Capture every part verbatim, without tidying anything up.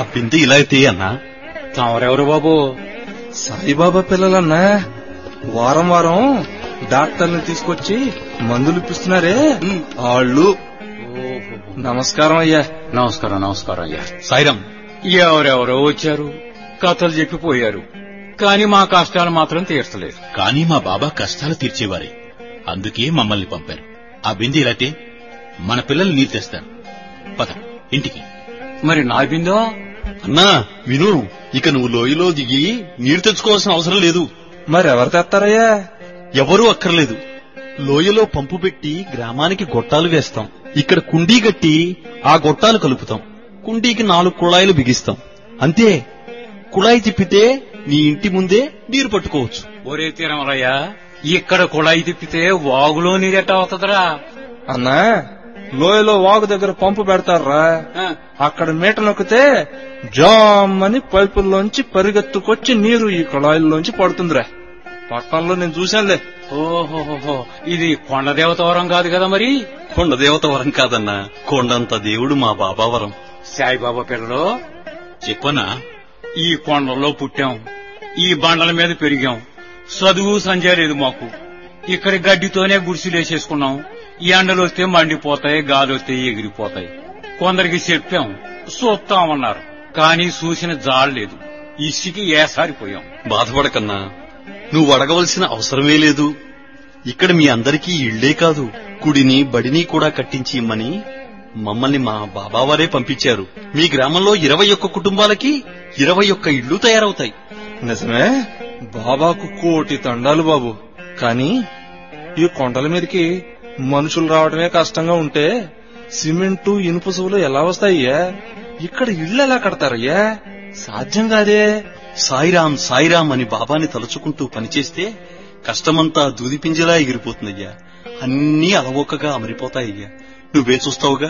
బిందె ఇలా అయితే అన్నా. తమరెవరు బాబు? సాయిబాబా పిల్లలన్నా. వారం వారం డాక్టర్ని తీసుకొచ్చి మందులు ఇప్పిస్తున్నారే వాళ్ళు. నమస్కారం అయ్యా. నమస్కారం నమస్కారం అయ్యా. సాయిరాం. ఎవరెవరో వచ్చారు, కథలు చెప్పిపోయారు, కాని మా కష్టాలు మాత్రం తీర్చలేదు. కానీ మా బాబా కష్టాలు తీర్చేవారే, అందుకే మమ్మల్ని పంపారు. ఆ బిందె ఇలాతే మన పిల్లలు నీరు తెస్తారు. పద ఇంటికి. మరి నా బిందో? అన్నా విను, ఇక నువ్వు లోయలో దిగి నీరు తెచ్చుకోవాల్సిన అవసరం లేదు. మరెవరు తెస్తారయ్యా? ఎవరూ అక్కర్లేదు. లోయలో పంపు పెట్టి గ్రామానికి గొట్టాలు వేస్తాం. ఇక్కడ కుండీ గట్టి ఆ గొట్టాలు కలుపుతాం. కుండీకి నాలుగు కుళాయిలు బిగిస్తాం. అంతే. కుళాయి తిప్పితే నీ ఇంటి ముందే నీరు పట్టుకోవచ్చు. ఒరే తిరుమలయ్యా, ఇక్కడ కుళాయి తిప్పితే వాగులో నీరెట్ట అవుతుందిరా? అన్నా, లోయలో వాగు దగ్గర పంపు పెడతారా, అక్కడ మీట నొక్కితే జామ్ అని పైపుల్లోంచి పరిగెత్తుకొచ్చి నీరు ఈ కుళాయిల్లోంచి పడుతుందిరా. పట్టణంలో నేను చూశానులే. ఓహోహో, ఇది కొండ దేవత వరం కాదు కదా? మరి కొండ దేవత వరం కాదన్నా, కొండంత దేవుడు మా బాబా వరం. సాయిబాబా పిల్లలు చెప్పనా, ఈ కొండల్లో పుట్టాం, ఈ బండల మీద పెరిగాం, చదువు సంజయ్ లేదు మాకు. ఇక్కడ గడ్డితోనే గుడిసెలేసేసుకున్నాం. ఈ ఎండలు వస్తే మండిపోతాయి, గాలి వస్తే ఎగిరిపోతాయి. కొందరికి చెప్పాం, చూస్తామన్నారు, కానీ చూసిన జాడలేదు. ఇసికి ఏసారిపోయాం. బాధపడకన్నా, నువ్వు అడగవలసిన అవసరమే లేదు. ఇక్కడ మీ అందరికీ ఇళ్లే కాదు, కుడిని బడిని కూడా కట్టించి ఇమ్మని మమ్మల్ని మా బాబావారే పంపించారు. మీ గ్రామంలో ఇరవై ఒక్క కుటుంబాలకి ఇరవై ఒక్క ఇళ్లు తయారవుతాయి. నిజమే, బాబాకు కోటి తండాలు బాబు. కానీ ఈ కొండల మీదకి మనుషులు రావడమే కష్టంగా ఉంటే సిమెంటు ఇనుప సువులు ఎలా వస్తాయ్యా? ఇక్కడ ఇళ్లు ఎలా కడతారయ్యా? సాధ్యం కాదే. సాయిరాం సాయిరాం అని బాబాని తలుచుకుంటూ పనిచేస్తే కష్టమంతా దూదిపింజలా ఎగిరిపోతుందయ్యా. అన్నీ అలవోకగా అమరిపోతాయ్యా. నువ్వే చూస్తావుగా.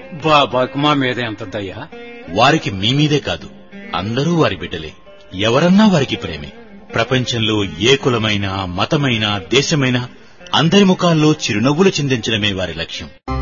బాబాకి మా మీద ఎంత దయ్యా? వారికి మీ మీదే కాదు, అందరూ వారి బిడ్డలే. ఎవరన్నా వారికి ప్రేమే. ప్రపంచంలో ఏ కులమైనా, మతమైనా, దేశమైనా అందరి ముఖాల్లో చిరునవ్వులు చిందించడమే వారి లక్ష్యం.